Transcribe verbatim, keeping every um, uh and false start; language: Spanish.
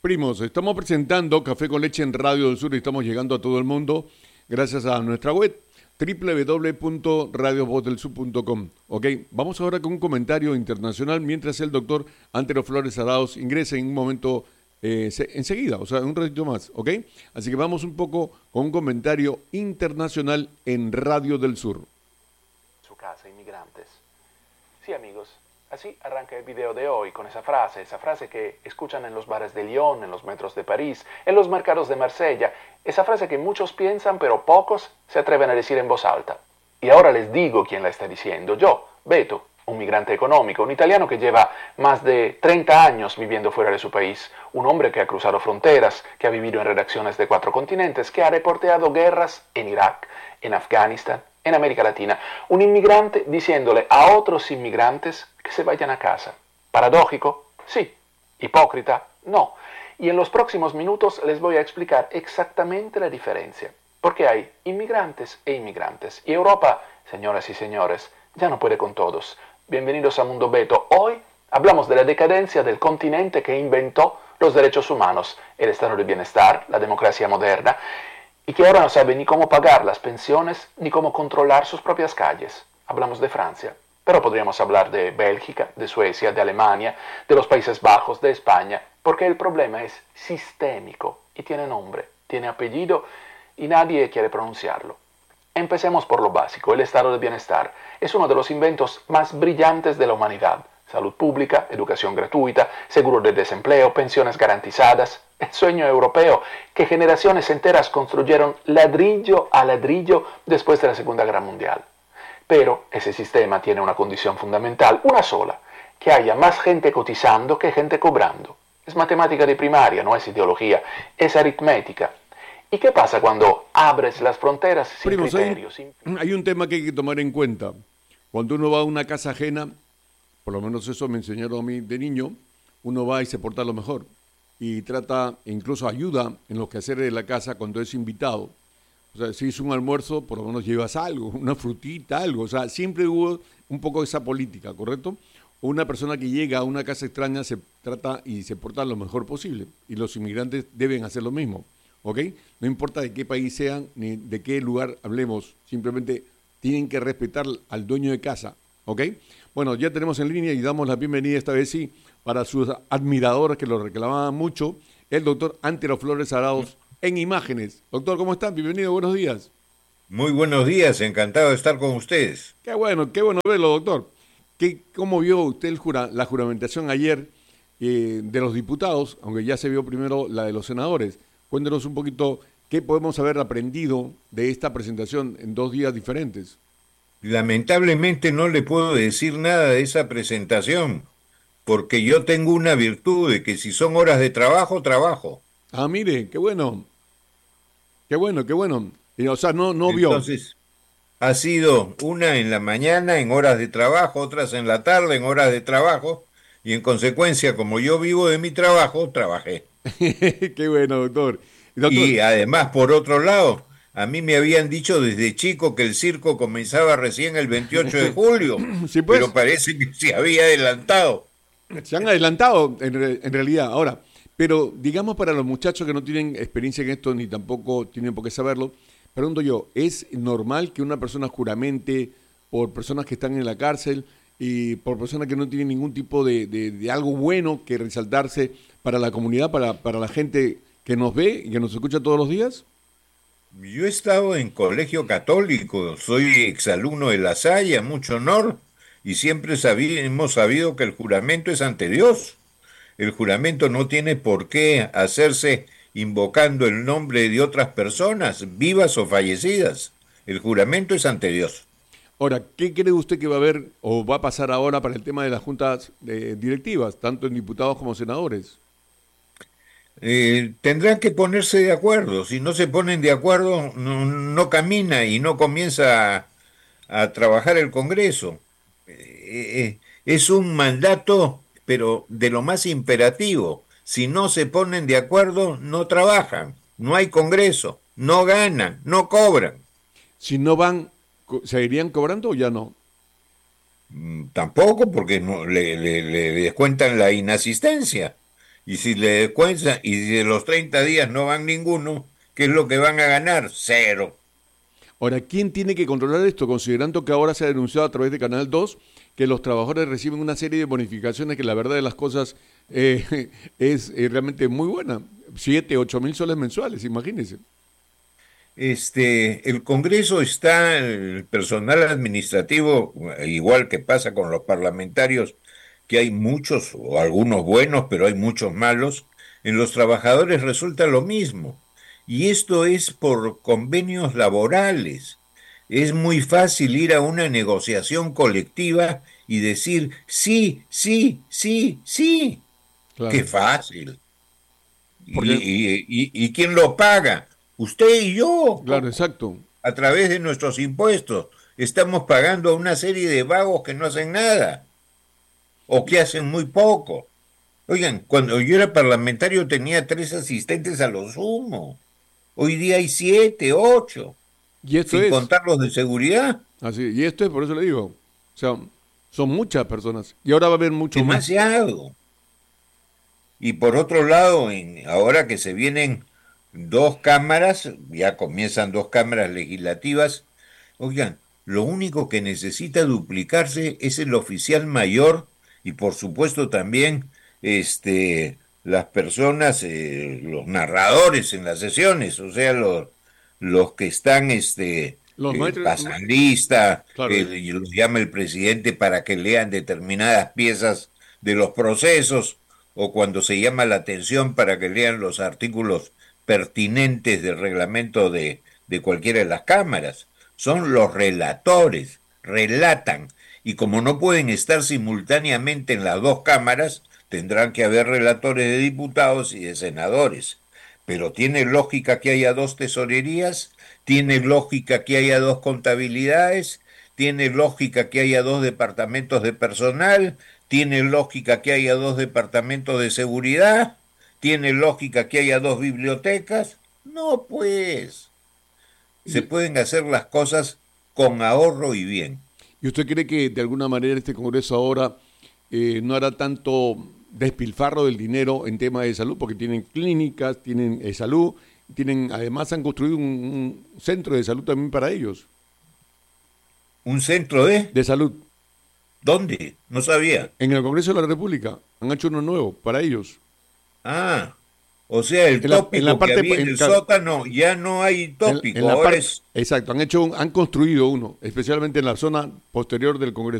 Primos, estamos presentando Café con Leche en Radio del Sur y estamos llegando a todo el mundo gracias a nuestra web doble u doble u doble u punto radio voz del sur punto com. Ok, vamos ahora con un comentario internacional mientras el doctor Antero Flores Arauz ingrese en un momento eh, se, enseguida, o sea, un ratito más, ok. Así que vamos un poco con un comentario internacional en Radio del Sur. Su casa, inmigrantes. Sí, amigos. Así arranca el video de hoy con esa frase, esa frase que escuchan en los bares de Lyon, en los metros de París, en los mercados de Marsella, esa frase que muchos piensan pero pocos se atreven a decir en voz alta. Y ahora les digo quién la está diciendo, yo, Beto, un migrante económico, un italiano que lleva más de treinta años viviendo fuera de su país, un hombre que ha cruzado fronteras, que ha vivido en redacciones de cuatro continentes, que ha reporteado guerras en Irak, en Afganistán, en América Latina, un inmigrante diciéndole a otros inmigrantes que se vayan a casa. ¿Paradójico? Sí. ¿Hipócrita? No. Y en los próximos minutos les voy a explicar exactamente la diferencia. Porque hay inmigrantes e inmigrantes. Y Europa, señoras y señores, ya no puede con todos. Bienvenidos a Mundo Beto. Hoy hablamos de la decadencia del continente que inventó los derechos humanos, el estado de bienestar, la democracia moderna, y que ahora no sabe ni cómo pagar las pensiones ni cómo controlar sus propias calles. Hablamos de Francia, pero podríamos hablar de Bélgica, de Suecia, de Alemania, de los Países Bajos, de España, porque el problema es sistémico y tiene nombre, tiene apellido y nadie quiere pronunciarlo. Empecemos por lo básico, el estado de bienestar es uno de los inventos más brillantes de la humanidad. Salud pública, educación gratuita, seguro de desempleo, pensiones garantizadas, el sueño europeo que generaciones enteras construyeron ladrillo a ladrillo después de la Segunda Guerra Mundial. Pero ese sistema tiene una condición fundamental, una sola, que haya más gente cotizando que gente cobrando. Es matemática de primaria, no es ideología, es aritmética. ¿Y qué pasa cuando abres las fronteras sin Primos, criterios? hay, hay un tema que hay que tomar en cuenta. Cuando uno va a una casa ajena, por lo menos eso me enseñaron a mí de niño, uno va y se porta lo mejor y trata, e incluso ayuda en los quehaceres de la casa cuando es invitado. O sea, si es un almuerzo, por lo menos llevas algo, una frutita, algo. O sea, siempre hubo un poco de esa política, ¿correcto? Una persona que llega a una casa extraña se trata y se porta lo mejor posible. Y los inmigrantes deben hacer lo mismo, ¿ok? No importa de qué país sean ni de qué lugar hablemos, simplemente tienen que respetar al dueño de casa, ¿ok? Bueno, ya tenemos en línea y damos la bienvenida esta vez sí para sus admiradores que lo reclamaban mucho, el doctor Antero Flores Arauz en imágenes. Doctor, ¿cómo están? Bienvenido, buenos días. Muy buenos días, encantado de estar con ustedes. Qué bueno, qué bueno verlo, doctor. ¿Qué, ¿Cómo vio usted el jura, la juramentación ayer eh, de los diputados, aunque ya se vio primero la de los senadores? Cuéntenos un poquito qué podemos haber aprendido de esta presentación en dos días diferentes. Lamentablemente no le puedo decir nada de esa presentación, porque yo tengo una virtud de que si son horas de trabajo, trabajo. Ah, mire, qué bueno, qué bueno, qué bueno. Y, o sea, no, no vio. Entonces, ha sido una en la mañana, en horas de trabajo, otras en la tarde, en horas de trabajo, y en consecuencia, como yo vivo de mi trabajo, trabajé. Qué bueno, doctor. doctor. Y además, por otro lado, a mí me habían dicho desde chico que el circo comenzaba recién el veintiocho de julio, sí, pues, pero parece que se había adelantado. Se han adelantado, en, re, en realidad, ahora. Pero, digamos, para los muchachos que no tienen experiencia en esto, ni tampoco tienen por qué saberlo, pregunto yo, ¿es normal que una persona juramente por personas que están en la cárcel y por personas que no tienen ningún tipo de, de, de algo bueno que resaltarse para la comunidad, para, para la gente que nos ve y que nos escucha todos los días? Yo he estado en colegio católico, soy exalumno de La Salle, mucho honor, y siempre sabí, hemos sabido que el juramento es ante Dios. El juramento no tiene por qué hacerse invocando el nombre de otras personas, vivas o fallecidas. El juramento es ante Dios. Ahora, ¿qué cree usted que va a haber o va a pasar ahora para el tema de las juntas eh, directivas, tanto en diputados como senadores? Eh, tendrán que ponerse de acuerdo. Si no se ponen de acuerdo, no, no camina y no comienza a, a trabajar el Congreso. Eh, eh, es un mandato, pero de lo más imperativo. Si no se ponen de acuerdo, no trabajan, no hay Congreso, no ganan, no cobran. Si no van, ¿seguirían cobrando o ya no? Mm, tampoco, porque no, le, le, le descuentan la inasistencia. Y si le descuentan, y si de los treinta días no van ninguno, ¿qué es lo que van a ganar? Cero. Ahora, ¿quién tiene que controlar esto? Considerando que ahora se ha denunciado a través de Canal dos que los trabajadores reciben una serie de bonificaciones que la verdad de las cosas eh, es eh, realmente muy buena. Siete, ocho mil soles mensuales, imagínense. Este, el Congreso está, el personal administrativo, igual que pasa con los parlamentarios, que hay muchos, o algunos buenos, pero hay muchos malos, en los trabajadores resulta lo mismo. Y esto es por convenios laborales. Es muy fácil ir a una negociación colectiva y decir sí, sí, sí, sí. Qué Claro. fácil. ¿Y, Porque, y, y, y quién lo paga? Usted y yo, claro, exacto. a través de nuestros impuestos. Estamos pagando a una serie de vagos que no hacen nada o que hacen muy poco. Oigan, cuando yo era parlamentario tenía tres asistentes a lo sumo. Hoy día hay siete, ocho, Y esto sin es, contar los de seguridad. así, y esto es, por eso le digo. O sea, son muchas personas. Y ahora va a haber mucho más. Demasiado. Y por otro lado, en, ahora que se vienen dos cámaras, ya comienzan dos cámaras legislativas, oigan, lo único que necesita duplicarse es el oficial mayor y por supuesto también este, las personas, eh, los narradores en las sesiones, o sea, los, los que están, este, Los eh, maestros, pasan lista, claro, eh, y los llama el presidente para que lean determinadas piezas de los procesos o cuando se llama la atención para que lean los artículos pertinentes del reglamento de, de cualquiera de las cámaras. Son los relatores, relatan, y como no pueden estar simultáneamente en las dos cámaras, tendrán que haber relatores de diputados y de senadores. Pero tiene lógica que haya dos tesorerías, tiene lógica que haya dos contabilidades, tiene lógica que haya dos departamentos de personal, tiene lógica que haya dos departamentos de seguridad, tiene lógica que haya dos bibliotecas. No, pues, se y, pueden hacer las cosas con ahorro y bien. ¿y usted cree que de alguna manera este Congreso ahora eh, no hará tanto despilfarro del dinero en temas de salud? Porque tienen clínicas, tienen eh, salud, tienen, además han construido un, un centro de salud también para ellos, ¿Un centro de? de salud. ¿Dónde? No sabía. En el Congreso de la República han hecho uno nuevo para ellos. Ah, o sea, el En la, en la tópico que parte, había en en, el sótano, ya no hay en, en tópico, la ahora parte, es exacto, han hecho, un- han construido uno, especialmente en la zona posterior del Congreso.